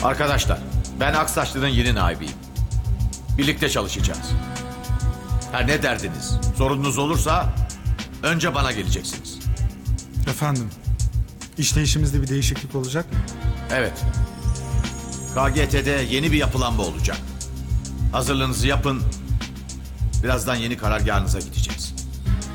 Arkadaşlar, ben Aksaçlı'nın yeni naibiyim. Birlikte çalışacağız. Her ne derdiniz, sorununuz olursa önce bana geleceksiniz. Efendim, işleyişimizde bir değişiklik olacak mı? Evet. KGT'de yeni bir yapılanma olacak. Hazırlığınızı yapın. Birazdan yeni karargahınıza gideceğiz.